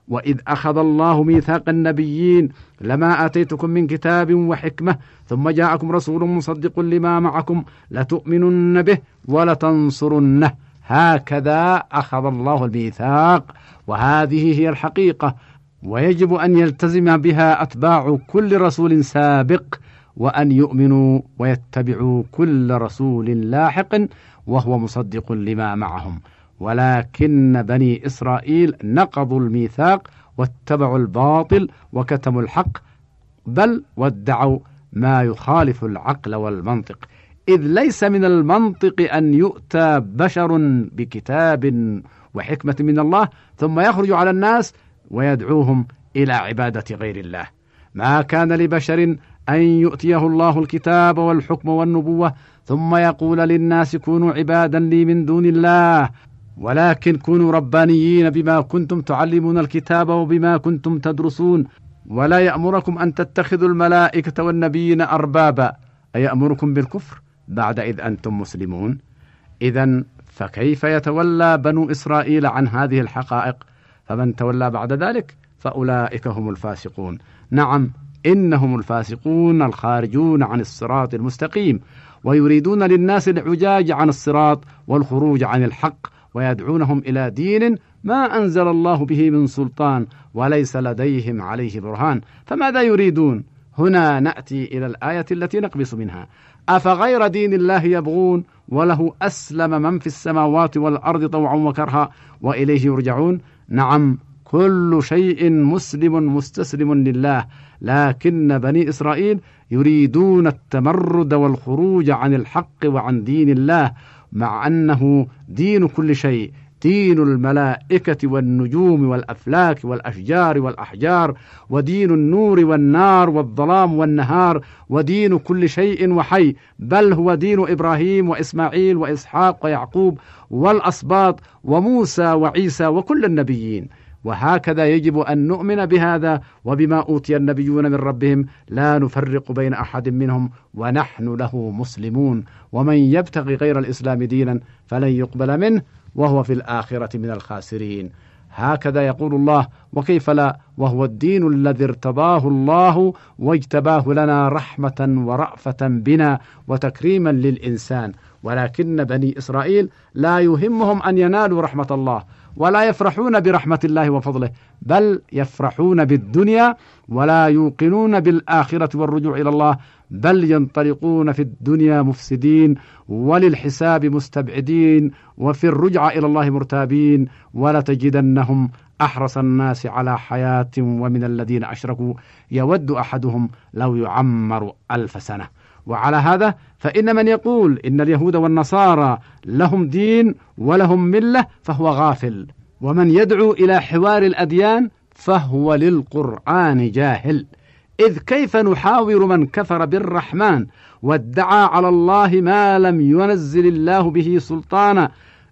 وإذ أخذ الله ميثاق النبيين لما آتيتكم من كتاب وحكمة ثم جاءكم رسول مصدق لما معكم لتؤمنن به ولتنصرنه. هكذا أخذ الله الميثاق، وهذه هي الحقيقة، ويجب أن يلتزم بها أتباع كل رسول سابق، وأن يؤمنوا ويتبعوا كل رسول لاحق وهو مصدق لما معهم. ولكن بني إسرائيل نقضوا الميثاق واتبعوا الباطل وكتموا الحق، بل وادعوا ما يخالف العقل والمنطق، إذ ليس من المنطق أن يؤتى بشر بكتاب وحكمة من الله ثم يخرج على الناس ويدعوهم إلى عبادة غير الله. ما كان لبشر أن يؤتيه الله الكتاب والحكم والنبوة ثم يقول للناس كونوا عبادا لي من دون الله، ولكن كونوا ربانيين بما كنتم تعلمون الكتاب وبما كنتم تدرسون، ولا يأمركم أن تتخذوا الملائكة والنبيين أربابا، أيأمركم بالكفر بعد إذ أنتم مسلمون؟ إذن فكيف يتولى بنو إسرائيل عن هذه الحقائق؟ فمن تولى بعد ذلك فأولئك هم الفاسقون. نعم، إنهم الفاسقون الخارجون عن الصراط المستقيم، ويريدون للناس العجاج عن الصراط والخروج عن الحق، ويدعونهم إلى دين ما أنزل الله به من سلطان وليس لديهم عليه برهان. فماذا يريدون؟ هنا نأتي إلى الآية التي نقبس منها: أفغير دين الله يبغون وله أسلم من في السماوات والأرض طوعا وكرها وإليه يرجعون. نعم، كل شيء مسلم مستسلم لله، لكن بني إسرائيل يريدون التمرد والخروج عن الحق وعن دين الله، مع أنه دين كل شيء، دين الملائكة والنجوم والأفلاك والأشجار والأحجار، ودين النور والنار والظلام والنهار، ودين كل شيء وحي، بل هو دين إبراهيم وإسماعيل وإسحاق ويعقوب والأسباط وموسى وعيسى وكل النبيين. وهكذا يجب أن نؤمن بهذا وبما أوتي النبيون من ربهم، لا نفرق بين أحد منهم ونحن له مسلمون. ومن يبتغي غير الإسلام دينا فلن يقبل منه وهو في الآخرة من الخاسرين. هكذا يقول الله: وكيف لا، وهو الدين الذي ارتضاه الله واجتباه لنا رحمة ورأفة بنا وتكريما للإنسان. ولكن بني إسرائيل لا يهمهم أن ينالوا رحمة الله، ولا يفرحون برحمة الله وفضله، بل يفرحون بالدنيا ولا يوقنون بالآخرة والرجوع إلى الله، بل ينطلقون في الدنيا مفسدين وللحساب مستبعدين وفي الرجعة إلى الله مرتابين. ولتجدنهم أحرص الناس على حياة ومن الذين أشركوا يود أحدهم لو يعمر 1000 سنة. وعلى هذا فإن من يقول إن اليهود والنصارى لهم دين ولهم ملة فهو غافل، ومن يدعو إلى حوار الأديان فهو للقرآن جاهل. إذ كيف نحاور من كفر بالرحمن وادعى على الله ما لم ينزل الله به سلطانا؟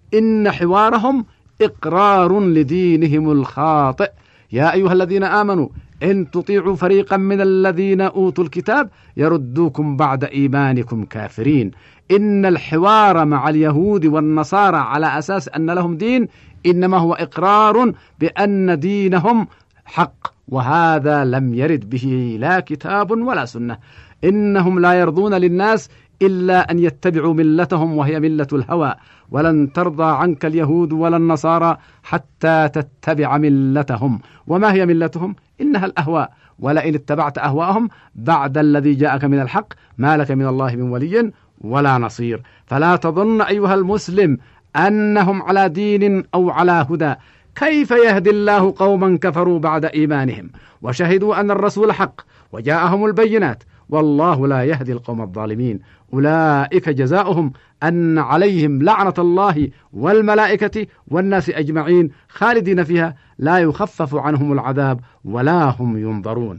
إن حوارهم إقرار لدينهم الخاطئ. يا أيها الذين آمنوا إن تطيعوا فريقا من الذين أوتوا الكتاب يردوكم بعد إيمانكم كافرين. إن الحوار مع اليهود والنصارى على أساس أن لهم دين إنما هو إقرار بأن دينهم حق، وهذا لم يرد به لا كتاب ولا سنة. إنهم لا يرضون للناس إلا أن يتبعوا ملتهم، وهي ملة الهوى. ولن ترضى عنك اليهود ولا النصارى حتى تتبع ملتهم. وما هي ملتهم؟ إنها الأهواء، ولئن اتبعت أهواءهم بعد الذي جاءك من الحق ما لك من الله من ولي ولا نصير. فلا تظن أيها المسلم أنهم على دين أو على هدى. كيف يهدي الله قوما كفروا بعد إيمانهم وشهدوا أن الرسول حق وجاءهم البينات، والله لا يهدي القوم الظالمين. أولئك جزاؤهم أن عليهم لعنة الله والملائكة والناس أجمعين خالدين فيها لا يخفف عنهم العذاب ولا هم ينظرون.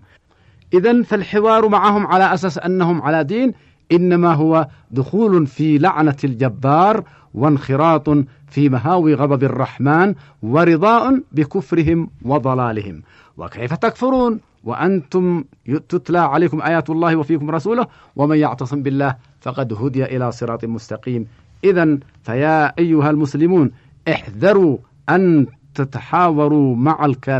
إذن فالحوار معهم على أساس أنهم على دين إنما هو دخول في لعنة الجبار وانخراط في مهاوي غضب الرحمن ورضاء بكفرهم وضلالهم. وكيف تكفرون وأنتم تتلى عليكم آيات الله وفيكم رسوله؟ ومن يعتصم بالله فقد هدي إلى صراط مستقيم. إذن فيا أيها المسلمون احذروا أن تتحاوروا مع الكافرين